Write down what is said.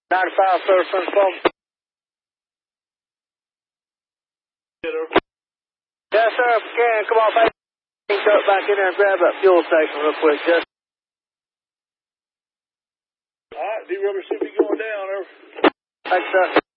95, sir, confirm. Yes, sir, if you can, come off 18, cut back in there and grab that fuel station real quick, just. All right, D-Rubber should be going down. Thanks, sir.